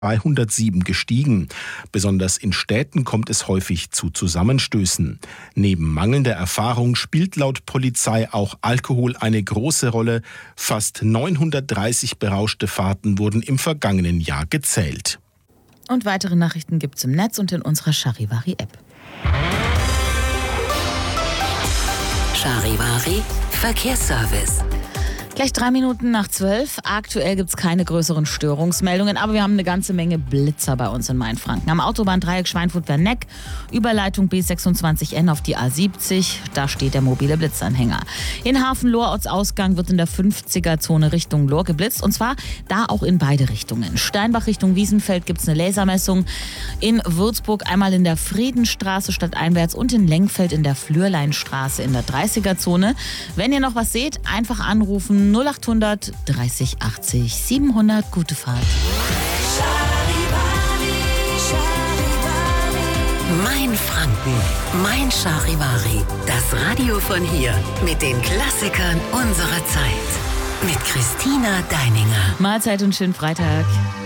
207 gestiegen. Besonders in Städten kommt es häufig zu Zusammenstößen. Neben mangelnder Erfahrung spielt laut Polizei auch Alkohol eine große Rolle. Fast 930 berauschte Fahrten wurden im vergangenen Jahr gezählt. Und weitere Nachrichten gibt's im Netz und in unserer Charivari-App. Charivari Verkehrsservice. Gleich 11:03. Aktuell gibt es keine größeren Störungsmeldungen, aber wir haben eine ganze Menge Blitzer bei uns in Mainfranken. Am Autobahndreieck Schweinfurt-Werneck, Überleitung B26N auf die A70, da steht der mobile Blitzanhänger. In Hafenlohr, Ortsausgang, wird in der 50er-Zone Richtung Lohr geblitzt, und zwar da auch in beide Richtungen. Steinbach Richtung Wiesenfeld gibt es eine Lasermessung. In Würzburg einmal in der Friedenstraße stadteinwärts und in Lengfeld in der Flürleinstraße in der 30er-Zone. Wenn ihr noch was seht, einfach anrufen. 0800 30 80 700. Gute Fahrt. Mein Franken, mein Charivari. Das Radio von hier mit den Klassikern unserer Zeit. Mit Christina Deininger. Mahlzeit und schönen Freitag.